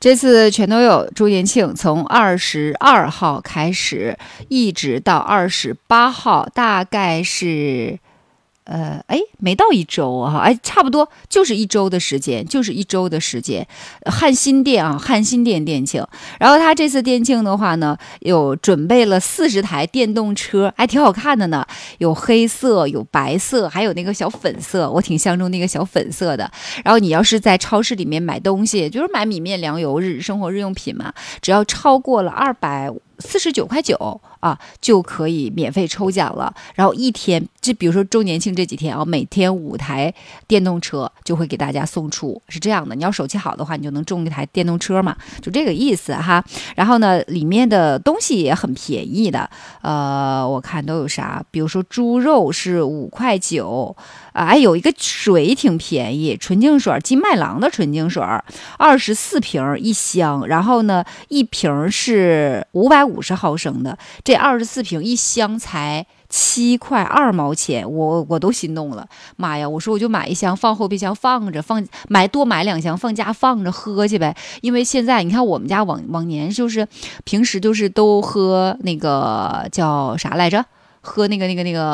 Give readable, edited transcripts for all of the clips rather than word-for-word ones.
这次全都有周年庆，从22号开始，一直到28号，大概是。没到1周啊，差不多就是1周的时间，汉新店店庆，然后他这次店庆的话呢，有准备了40台电动车，挺好看的呢，有黑色，有白色，还有那个小粉色，我挺相中那个小粉色的。然后你要是在超市里面买东西，就是买米面粮油生活日用品嘛，只要超过了249.9块啊，就可以免费抽奖了。然后一天，就比如说周年庆这几天啊，每天5台电动车就会给大家送出，是这样的。你要手气好的话，你就能中1台电动车嘛，就这个意思哈。然后呢，里面的东西也很便宜的，我看都有啥，比如说猪肉是5.9块，有一个水挺便宜，纯净水，金麦郎的纯净水，24瓶1箱，然后呢，1瓶是550毫升的，这24瓶1箱才7块2毛钱，我都心动了，妈呀！我说我就买1箱放后备箱放着，多买2箱放家放着喝去呗。因为现在你看我们家往年就是平时就是都喝那个叫啥来着，喝那个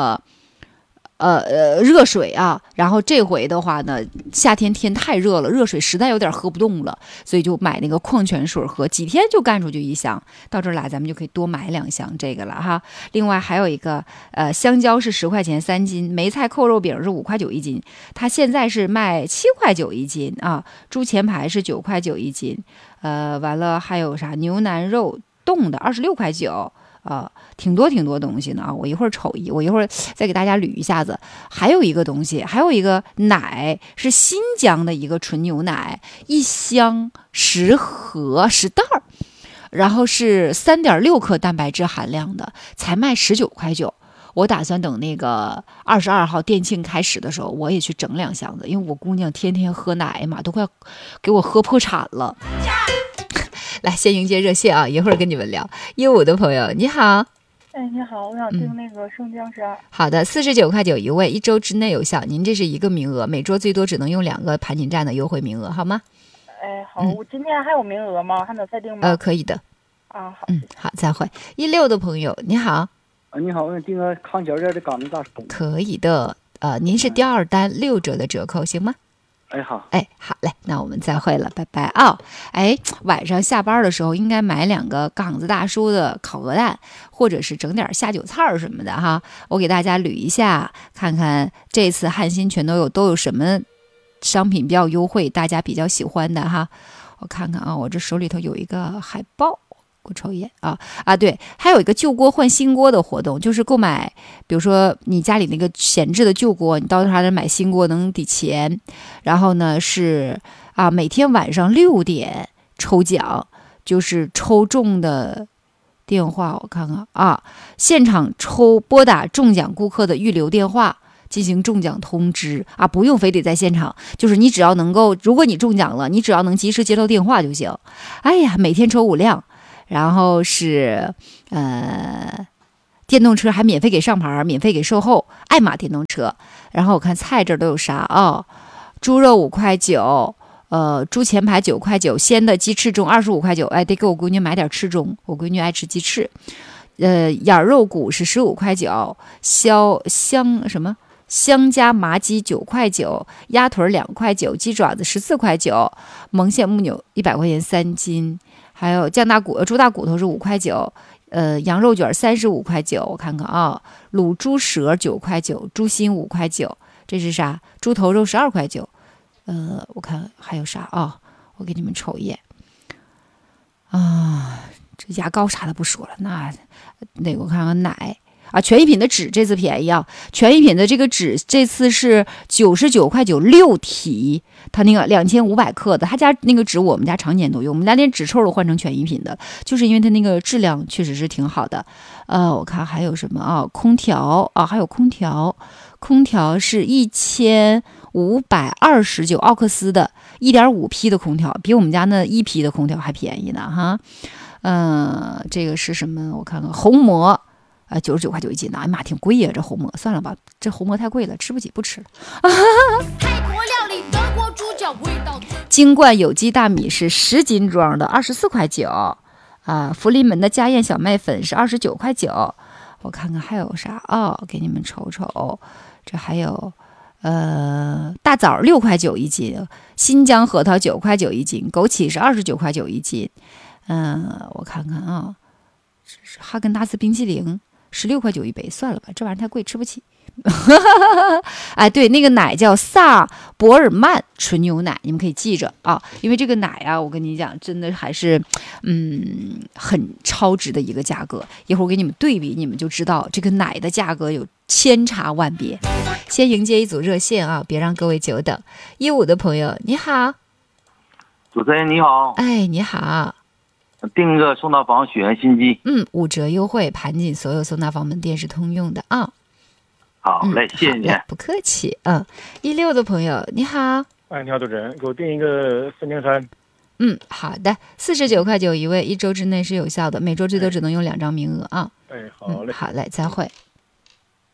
热水啊，然后这回的话呢，夏天天太热了，热水实在有点喝不动了，所以就买那个矿泉水喝，几天就干出去1箱。到这儿来咱们就可以多买2箱这个了哈。另外还有一个香蕉是10块钱3斤，梅菜扣肉饼是5.9块1斤，它现在是卖7.9块1斤啊。猪前排是9.9块1斤，完了还有啥牛腩肉冻的26.9块挺多东西呢啊！我一会儿再给大家捋一下子。还有一个东西，还有一个奶是新疆的一个纯牛奶，1箱10盒10袋儿，然后是3.6克蛋白质含量的，才卖19.9块。我打算等那个22号店庆开始的时候，我也去整2箱子，因为我姑娘天天喝奶嘛，都快给我喝破产了。来，先迎接热线啊！一会儿跟你们聊。15的朋友，你好。 你好，我想订那个生姜12。 好的，49.9块一位，1周之内有效。您这是1个名额，每桌最多只能用2个盘锦站的优惠名额，好吗？ 好，我今天还有名额吗？还能再订吗？ 可以的。 好。 好，再会。16的朋友，你好。 你好，我想订个康桥店的钢大葱。 可以的。您是第2单6折的折扣，行吗？ 好。 好嘞，那我们再会了，拜拜啊！晚上下班的时候应该买2个岗子大叔的烤鹅蛋，或者是整点下酒菜什么的哈。我给大家捋一下，看看这次汉新全都有什么商品比较优惠，大家比较喜欢的哈。我看看啊，我这手里头有一个海报。我抽烟对，还有一个旧锅换新锅的活动，就是购买，比如说你家里那个闲置的旧锅，你到他那买新锅能抵钱。然后呢是每天晚上6点抽奖，就是抽中的电话，我看看现场拨打中奖顾客的预留电话进行中奖通知不用非得在现场，就是你只要能够，如果你中奖了，你只要能及时接到电话就行。每天抽5辆。然后是电动车还免费给上牌，免费给售后，爱玛电动车。然后我看菜这都有啥猪肉5.9块，猪前排9.9块，鲜的鸡翅中25.9块，得给我闺女买点翅中，我闺女爱吃鸡翅。眼肉骨是15.9块，香加麻鸡9.9块，鸭腿2.9块，鸡爪子14.9块，蒙县木牛100块钱3斤。还有猪大骨头是5.9块，羊肉卷35.9块，我看看卤猪舌9.9块，猪心5.9块，这是啥？猪头肉12.9块，我看还有啥我给你们瞅一眼这牙膏啥的不说了，那我看看奶。全一品的纸这次便宜全一品的这个纸这次是99.9块6体，它那个2500克的，他家那个纸我们家常年都用，我们家连纸抽都换成全一品的，就是因为它那个质量确实是挺好的。我看还有什么空调还有空调是1529奥克斯的 1.5 匹的空调，比我们家那1匹的空调还便宜呢哈。这个是什么？我看看红魔。99.9块1斤呢，妈挺贵呀，这红馍算了吧，这红馍太贵了，吃不起不吃了。泰国料理德国猪脚味道最金冠有机大米是10斤装的，24.9块，福临门的家宴小麦粉是29.9块。我看看还有啥给你们瞅瞅，这还有大枣6.9块一斤，新疆核桃9.9块一斤，枸杞是29.9块一斤。我看看哈根达斯冰淇淋16.9块一杯，算了吧，这玩意儿太贵，吃不起。哎，对，那个奶叫萨博尔曼纯牛奶，你们可以记着因为这个奶我跟你讲，真的还是很超值的一个价格。一会儿我给你们对比，你们就知道这个奶的价格有千差万别。先迎接一组热线别让各位久等。15的朋友你好， 主持人你好， 哎，你好， 订个送大房雪原新机 ，5折优惠，盘锦所有送大房门店是通用的好嘞，谢谢你， 不客气。16的朋友你好， 哎，你好，主持人，给我订一个森林山。 好的，49.9块一位，1周之内是有效的，每周最多只能用2张名额哎，好嘞， 好嘞，再会。